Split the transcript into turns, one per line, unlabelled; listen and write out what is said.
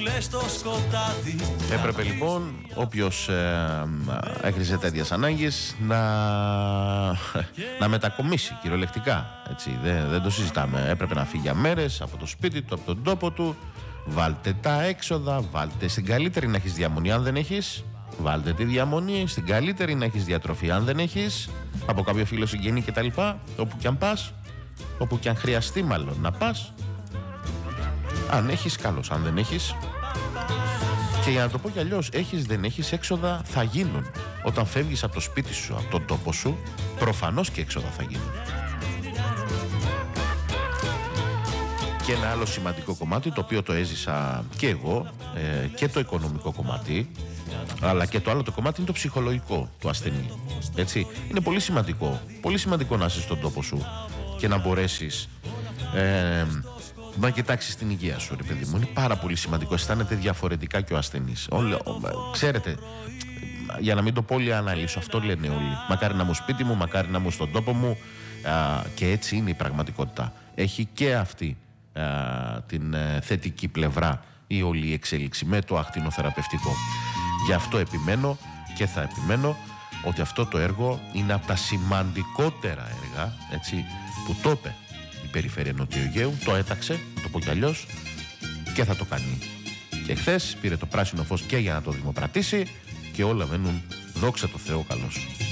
Έπρεπε λοιπόν όποιος έκριζε τέτοιες ανάγκες να μετακομίσει κυριολεκτικά, έτσι, δεν το συζητάμε. Έπρεπε να φύγει για μέρες από το σπίτι του, από τον τόπο του. Βάλτε τα έξοδα, βάλτε στην καλύτερη να έχεις διαμονή. Αν δεν έχεις, βάλτε τη διαμονή. Στην καλύτερη να έχεις διατροφή. Αν δεν έχεις, από κάποιο φίλο συγγενή κτλ. Όπου κι αν πας, όπου κι αν χρειαστεί μάλλον να πας. Αν έχεις, καλώς. Αν δεν έχεις, και για να το πω κι αλλιώς, έχεις δεν έχεις, έξοδα θα γίνουν. Όταν φεύγεις από το σπίτι σου, από τον τόπο σου, προφανώς και έξοδα θα γίνουν. Και ένα άλλο σημαντικό κομμάτι, το οποίο το έζησα και εγώ, και το οικονομικό κομμάτι, αλλά και το άλλο το κομμάτι είναι το ψυχολογικό του ασθενή. Έτσι, είναι πολύ σημαντικό να είσαι στον τόπο σου και να μπορέσεις να κοιτάξεις την υγεία σου, ρε παιδί μου. Είναι πάρα πολύ σημαντικό. Αισθάνεται διαφορετικά και ο ασθενής. Ξέρετε, για να μην το πολύ αναλύσω, αυτό λένε όλοι. Μακάρι να μου σπίτι μου, μακάρι να μου στον τόπο μου. Και έτσι είναι η πραγματικότητα. Έχει και αυτή την θετική πλευρά η όλη εξέλιξη με το ακτινοθεραπευτικό. Γι' αυτό επιμένω και θα επιμένω ότι αυτό το έργο είναι από τα σημαντικότερα έργα, έτσι, που τότε η Περιφέρεια Νοτιού Αιγαίου το έταξε, το πω κι αλλιώς, και θα το κάνει. Και χθες πήρε το πράσινο φως και για να το δημοπρατήσει και όλα μένουν, δόξα τω Θεώ, καλώς.